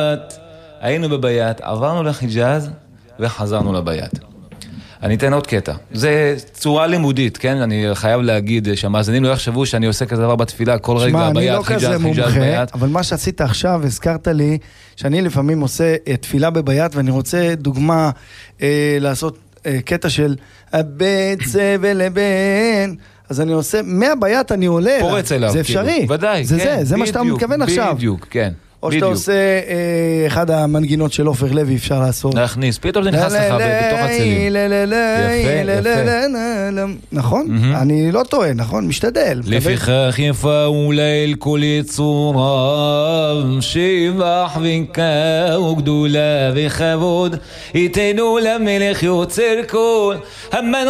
היינו בבית, עברנו לחיג'אז וחזרנו לבית. אני אתן עוד קטע. זה צורה לימודית, כן? אני חייב להגיד שהמאזינים לא יחשבו שאני עושה כזה דבר בתפילה כל רגע, ביד, חיג'אז, ביד. אבל מה שעשית עכשיו, הזכרת לי שאני לפעמים עושה תפילה בביית, ואני רוצה דוגמה לעשות קטע של הבית ולבן, אז אני עושה, מהביית אני עולה אליו. פורץ אליו. זה אפשרי. ודאי, כן. זה מה שאתה מתכוון עכשיו. בדיוק, כן. או שאתה עושה אחד המנגינות של עופר לוי, אפשר לעשות. להכניס, פתאום זה נכנס לך בתוך הצלים. יפה. נכון? אני לא טועה, נכון? משתדל. לפיכך יפאו ליל כל יצורה, שבח ונקה וגדולה וכבוד, יתנו למלך יוצר כל,